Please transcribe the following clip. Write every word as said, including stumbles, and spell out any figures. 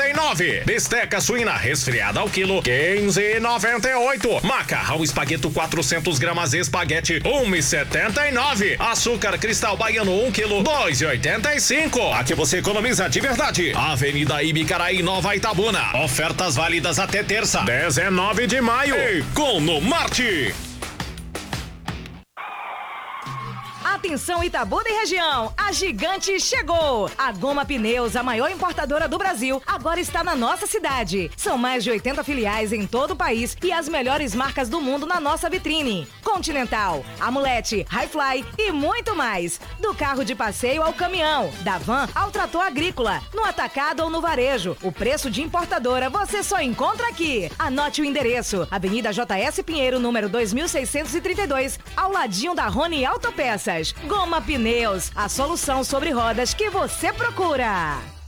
e nove. Bisteca suína resfriada ao quilo, quinze e noventa e oito. Macarrão espagueto quatrocentos gramas espaguete, um e setenta e nove. Açúcar cristal baiano um quilo, dois e oitenta e cinco. Aqui você economiza de verdade. Avenida Ibicaraí, Nova Itabuna. Ofertas válidas até terça, dezenove de maio. Economarte. Atenção Itabuna e região, a Gigante chegou! A Goma Pneus, a maior importadora do Brasil, agora está na nossa cidade. São mais de oitenta filiais em todo o país e as melhores marcas do mundo na nossa vitrine. Continental, Amulete, Highfly e muito mais. Do carro de passeio ao caminhão, da van ao trator agrícola, no atacado ou no varejo. O preço de importadora você só encontra aqui. Anote o endereço, Avenida J S Pinheiro, número dois mil seiscentos e trinta e dois, ao ladinho da Rony Autopeças. Goma Pneus, a solução sobre rodas que você procura.